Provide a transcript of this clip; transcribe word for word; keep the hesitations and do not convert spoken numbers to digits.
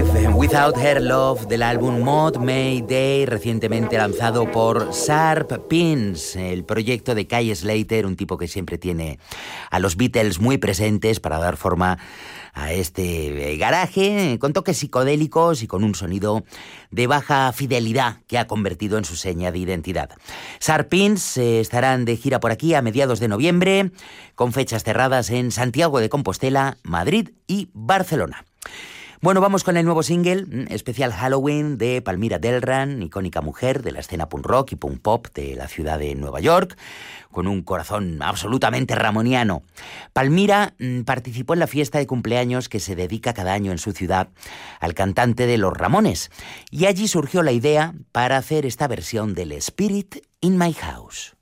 Live Without Her Love del álbum Mod May Day, recientemente lanzado por Sharp Pins, el proyecto de Kay Slater, un tipo que siempre tiene a los Beatles muy presentes para dar forma a este garaje con toques psicodélicos y con un sonido de baja fidelidad que ha convertido en su seña de identidad. Sharp Pins eh, estarán de gira por aquí a mediados de noviembre, con fechas cerradas en Santiago de Compostela, Madrid y Barcelona. Bueno, vamos con el nuevo single, especial Halloween, de Palmira Delran, icónica mujer de la escena punk rock y punk pop de la ciudad de Nueva York, con un corazón absolutamente ramoniano. Palmira mmm, participó en la fiesta de cumpleaños que se dedica cada año en su ciudad al cantante de Los Ramones, y allí surgió la idea para hacer esta versión del Spirit in My House.